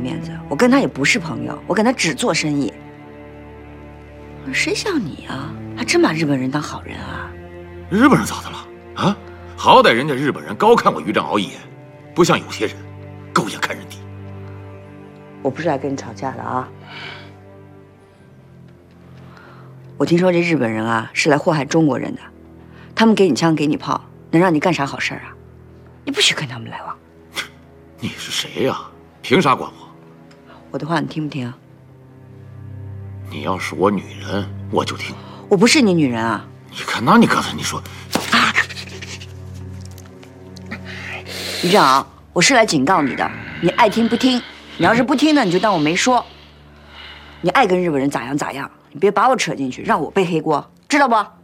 面子，我跟他也不是朋友，我跟他只做生意。谁像你啊，还真把日本人当好人啊？ 日本人咋的了？啊，好歹人家日本人高看我于正鳌一眼，不像有些人狗眼看人低。 我不是来跟你吵架的啊。我听说这日本人啊是来祸害中国人的，他们给你枪给你炮，能让你干啥好事啊？你不许跟他们来往。 你是谁呀？凭啥管我？ 我的话你听不听啊？ 你要是我女人，我就听。 我不是你女人啊！ 你看，那你刚才你说， 于正鳌，我是来警告你的，你爱听不听。你要是不听呢，你就当我没说。你爱跟日本人咋样咋样，你别把我扯进去，让我背黑锅，知道不？